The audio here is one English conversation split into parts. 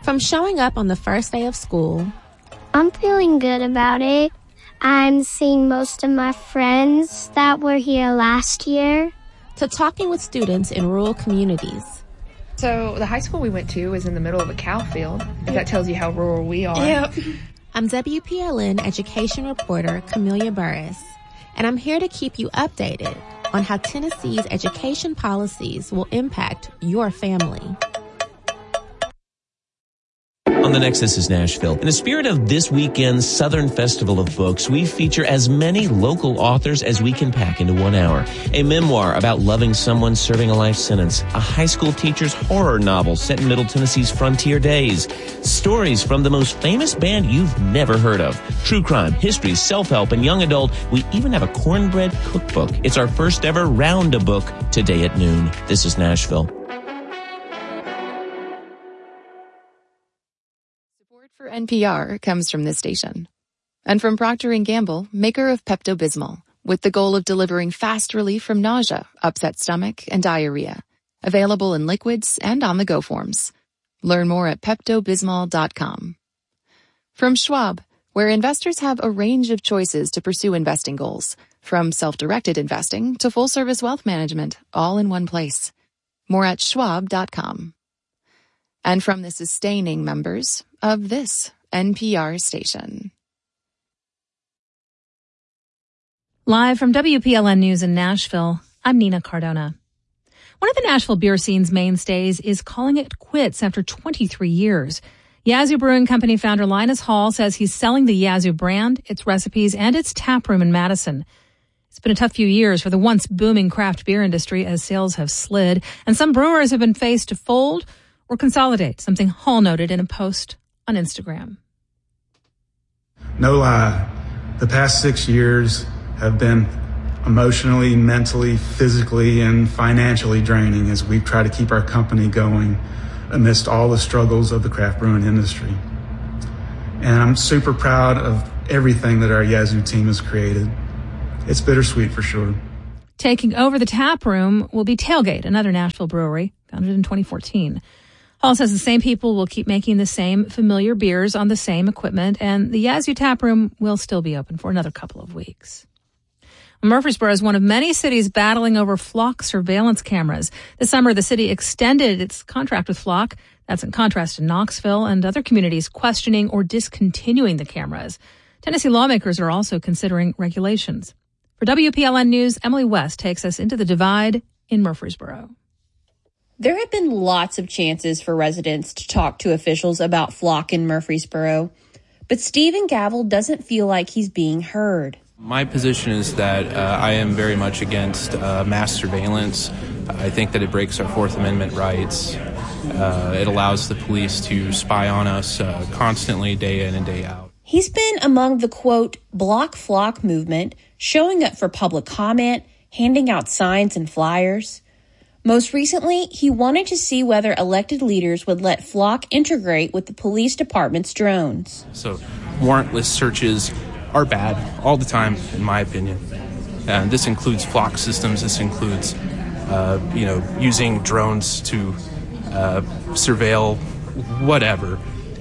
From showing up on the first day of school, I'm feeling good about it. I'm seeing most of my friends that were here last year, to talking with students in rural communities. So the high school we went to is in the middle of a cow field, if that tells you how rural we are. Yep. I'm WPLN education reporter Camelia Burris, and I'm here to keep you updated on how Tennessee's education policies will impact your family. On the next, this is Nashville. In the spirit of this weekend's Southern Festival of Books, we feature as many local authors as we can pack into 1 hour. A memoir about loving someone serving a life sentence. A high school teacher's horror novel set in Middle Tennessee's frontier days. Stories from the most famous band you've never heard of. True crime, history, self-help, and young adult. We even have a cornbread cookbook. It's our first ever Round-a-Book today at noon. This is Nashville. For NPR comes from this station. And from Procter & Gamble, maker of Pepto-Bismol, with the goal of delivering fast relief from nausea, upset stomach, and diarrhea. Available in liquids and on-the-go forms. Learn more at PeptoBismol.com. From Schwab, where investors have a range of choices to pursue investing goals, from self-directed investing to full-service wealth management, all in one place. More at Schwab.com. And from the sustaining members of this NPR station. Live from WPLN News in Nashville, I'm Nina Cardona. One of the Nashville beer scene's mainstays is calling it quits after 23 years. Yazoo Brewing Company founder Linus Hall says he's selling the Yazoo brand, its recipes, and its tap room in Madison. It's been a tough few years for the once booming craft beer industry as sales have slid, and some brewers have been faced to fold or consolidate, something Hall noted in a post on Instagram. No lie, the past 6 years have been emotionally, mentally, physically, and financially draining as we try to keep our company going amidst all the struggles of the craft brewing industry. And I'm super proud of everything that our Yazoo team has created. It's bittersweet for sure. Taking over the tap room will be Tailgate, another Nashville brewery founded in 2014. Hall says the same people will keep making the same familiar beers on the same equipment, and the Yazoo tap room will still be open for another couple of weeks. Murfreesboro is one of many cities battling over flock surveillance cameras. This summer, the city extended its contract with Flock. That's in contrast to Knoxville and other communities questioning or discontinuing the cameras. Tennessee lawmakers are also considering regulations. For WPLN News, Emily West takes us into the divide in Murfreesboro. There have been lots of chances for residents to talk to officials about Flock in Murfreesboro, but Stephen Gavel doesn't feel like he's being heard. My position is that I am very much against mass surveillance. I think that it breaks our Fourth Amendment rights. It allows the police to spy on us constantly, day in and day out. He's been among the, quote, Block Flock movement, showing up for public comment, handing out signs and flyers. Most recently, he wanted to see whether elected leaders would let Flock integrate with the police department's drones. So warrantless searches are bad all the time, in my opinion. And this includes Flock systems. This includes, using drones to surveil whatever.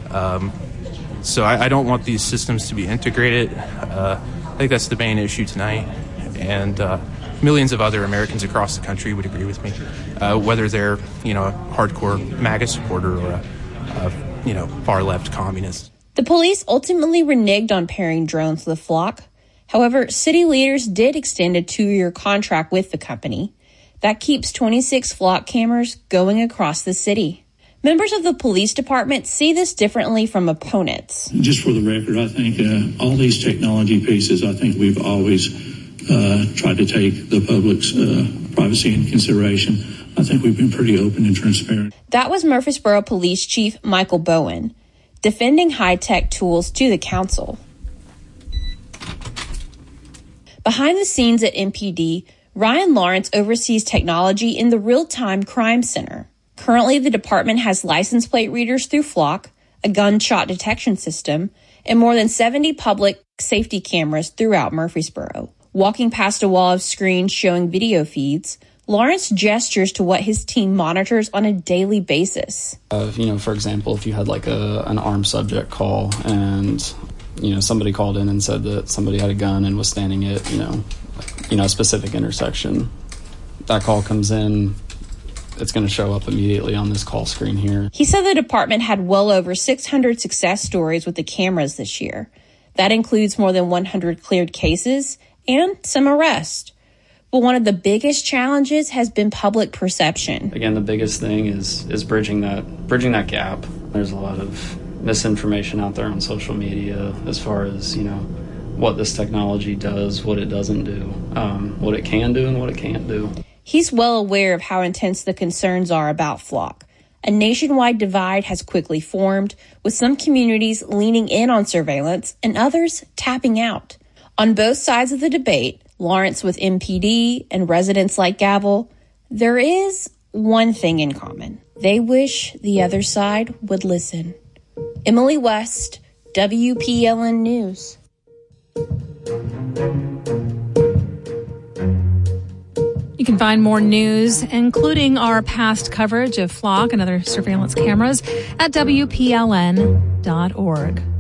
So I don't want these systems to be integrated. I think that's the main issue tonight. And millions of other Americans across the country would agree with me, whether they're, a hardcore MAGA supporter or a far-left communist. The police ultimately reneged on pairing drones with Flock. However, city leaders did extend a 2-year contract with the company. That keeps 26 Flock cameras going across the city. Members of the police department see this differently from opponents. Just for the record, I think all these technology pieces, I think we've always tried to take the public's privacy into consideration. I think we've been pretty open and transparent. That was Murfreesboro Police Chief Michael Bowen, defending high-tech tools to the council. Behind the scenes at MPD, Ryan Lawrence oversees technology in the Real-Time Crime Center. Currently, the department has license plate readers through Flock, a gunshot detection system, and more than 70 public safety cameras throughout Murfreesboro. Walking past a wall of screens showing video feeds, Lawrence gestures to what his team monitors on a daily basis. For example, if you had like an armed subject call and, somebody called in and said that somebody had a gun and was standing at, a specific intersection, that call comes in, it's going to show up immediately on this call screen here. He said the department had well over 600 success stories with the cameras this year. That includes more than 100 cleared cases and some arrests. But one of the biggest challenges has been public perception. Again, the biggest thing is bridging that gap. There's a lot of misinformation out there on social media as far as, what this technology does, what it doesn't do, what it can do and what it can't do. He's well aware of how intense the concerns are about Flock. A nationwide divide has quickly formed, with some communities leaning in on surveillance and others tapping out. On both sides of the debate, Lawrence with MPD and residents like Gavel, there is one thing in common. They wish the other side would listen. Emily West, WPLN News. You can find more news, including our past coverage of Flock and other surveillance cameras, at WPLN.org.